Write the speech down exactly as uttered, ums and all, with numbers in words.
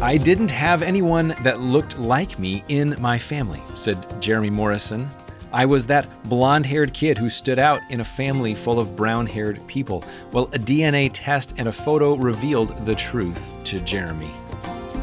I didn't have anyone that looked like me in my family, said Jeremy Morrison. I was that blonde-haired kid who stood out in a family full of brown-haired people. Well, a D N A test and a photo revealed the truth to Jeremy.